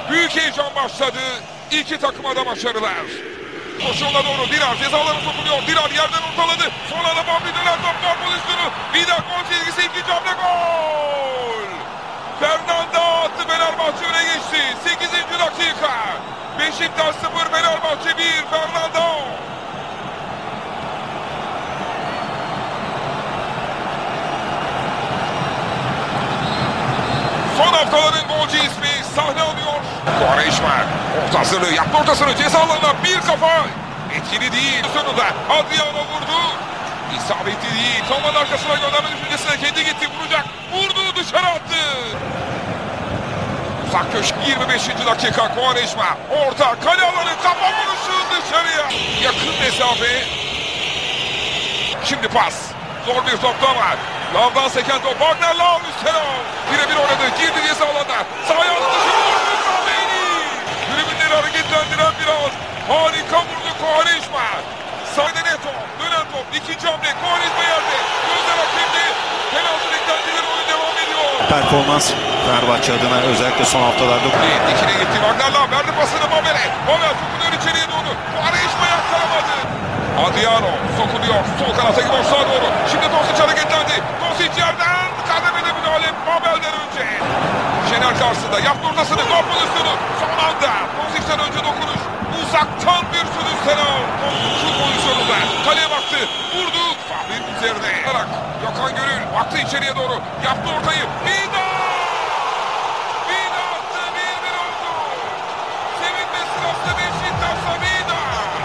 Büyük heyecan başladı. İki takıma da başarılar. Koşuğuna doğru Dirar cezalarına sokuluyor. Dirar yerden ortaladı. Sonra da Bambi dönen top gol pozisyonu. Vida gol çizgisi, ikinci hamle gol. Fernanda attı, Fenerbahçe öne geçti. 8. dakika. Beşiktaş 0, Fenerbahçe 1. Fernanda. Son haftaların golcü ismi sahne alıyor. Quaresma orta hazırlığı yaptı, ortasını ceza alanına bir kafa. Etkili değil. Sonunda Adriano vurdu. İsabetli değil. Toman arkasına gönderme düşüncesine kendi gitti, vuracak. Vurdu, dışarı attı. Uzak köşe 25. dakika. Quaresma orta kale alanı, kafa vuruşu dışarıya. Yakın mesafe. Şimdi pas. Zor bir topta var. Lavdan seken top. Wagner Lav üstüne. Birebir oynadı. Girdi ceza alanına. Sağ ayağını dışarı vurdu. Tribünleri hareketlendiren biraz. Harika vurdu Quaresma. Sağda Neto. Dönen top. İkinci hamle. Quaresma yerde. Gözler hakemde. Penaltı beklentileri, oyun devam ediyor. Performans Fenerbahçe adına özellikle son haftalarda. Dikine gitti. Wagner Lav verdi pasını Mabel'e. Mabel sokuluyor içeriye doğru. Quaresma yakalamadı. Adriano sokuluyor. Sol kanata gidiyor, sağa doğru. Şimdi Tosic hareketlendi. Tosic yerden kademede müdahale Mabel'den önce. Şener karşısında yaptı ortasını. Gol pozisyonu. Son anda Tosic'ten önce dokunuş. Uzaktan bir sürüş Senal. Şu pozisyonunda kaleye baktı. Vurdu. Fahri'nin üzerine. Gökhan Gönül baktı içeriye doğru. Yaptı ortayı. Vida! Vida attı. 1-1 oldu. Sevinme sırasında Beşiktaş'ta Vida.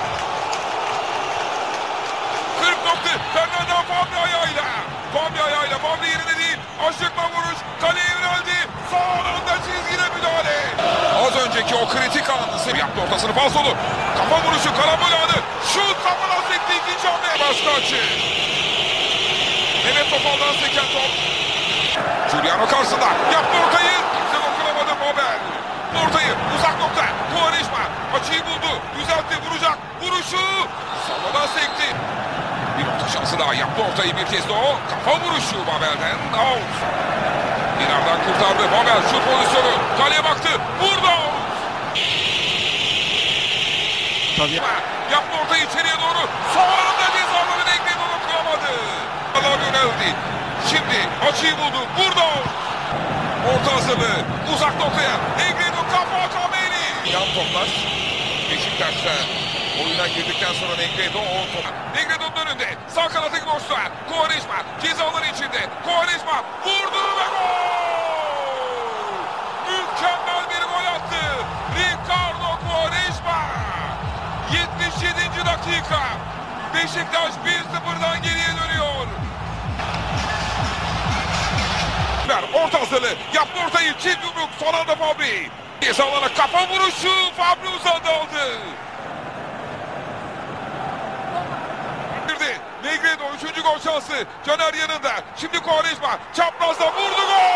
40 nokta. Fernanda Fabri ayağıyla. Fabri yerine değil. Aşıkla vuruş. Kaleye yöneldi. Son anda çizgide müdahale. Az önceki o kritik anı yaptı, ortasını Falsolu. Kafa vuruşu, karambol anı. Şut kafadan sekti, ikinci hamle. Başka açı. Mehmet Topal'dan seken top. Giuliano karşısında. Yaptı ortayı. Kimse dokunamadı Mabel. Ortayı uzak nokta. Quaresma açıyı buldu. Düzeltti, vuracak. Vuruşu. Savadan sekti. Bir orta şansı daha, yaptı ortayı bir kez de o. Kafa vuruşu Mabel'den. Out. Dinar'dan kurtardı. Mabel şut pozisyonu. Kaleye baktı. Vurdu. Tabii. Yaptı ortayı içeriye doğru. Son anda cezaları denklemi dokunamadı. Allah yöneldi. Şimdi açıyı buldu. Vurdu. Orta hazırlığı. Uzak noktaya. Negredo kafa Kameri. Yan toplar. Beşiktaş'ta oyuna girdikten sonra Negredo o top. Negredo'nun önünde. Sağ kanata boşta. Quaresma cezaları içinde. Quaresma vurdu ve gol. Mükemmel bir gol attı. Ricardo Quaresma. 77. dakika. Beşiktaş 1-0'dan geriye dönüyor. Orta hazırlığı. Yaptı ortayı. Çift yumruk. Son anda Fabri. Cezalarına kafa vuruşu. Fabri uzandı aldı. Negredo 3. gol şansı. Caner yanında. Şimdi Quaresma çaprazda vurdu, gol!